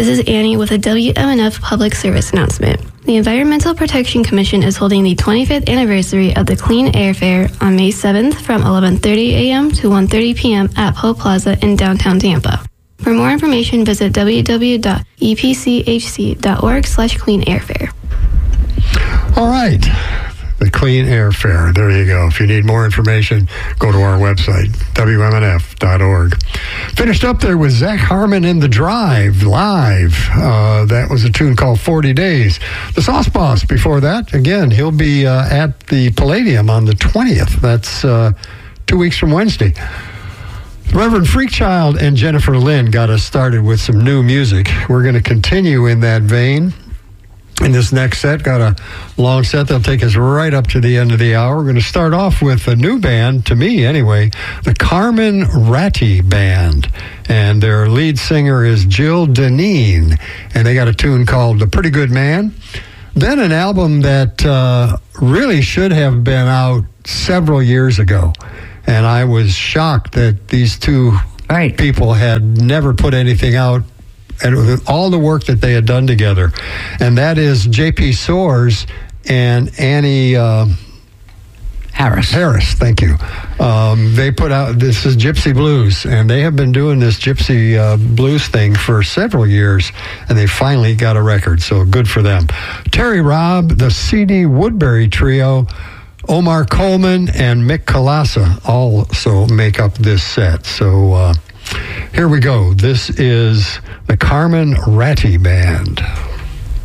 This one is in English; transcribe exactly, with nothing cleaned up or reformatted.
This is Annie with a W M N F public service announcement. The Environmental Protection Commission is holding the twenty-fifth anniversary of the Clean Air Fair on May seventh from eleven thirty a.m. to one thirty p.m. at Poe Plaza in downtown Tampa. For more information, visit w w w dot e p c h c dot org slash clean air fair. All right. The Clean Air Fair. There you go. If you need more information, go to our website, w m n f dot org. Finished up there with Zach Harmon in The Drive, live. Uh, that was a tune called forty days. The Sauce Boss before that, again, he'll be uh, at the Palladium on the twentieth. That's uh, two weeks from Wednesday. Reverend Freakchild and Jennifer Lynn got us started with some new music. We're going to continue in that vein. In this next set, got a long set that'll take us right up to the end of the hour. We're going to start off with a new band, to me anyway, the Carmen Ratti Band. And their lead singer is Jill Deneen. And they got a tune called The Pretty Good Man. Then an album that uh, really should have been out several years ago. And I was shocked that these two right. people had never put anything out, and with all the work that they had done together. And that is J P Soares and Annie uh, Harris. Harris, thank you. Um, they put out, this is Gypsy Blues, and they have been doing this Gypsy uh, Blues thing for several years, and they finally got a record, so good for them. Terry Robb, the C D Woodbury Trio, Omar Coleman, and Mick Colassa also make up this set. So uh, here we go. This is the Carmen Ratti Band.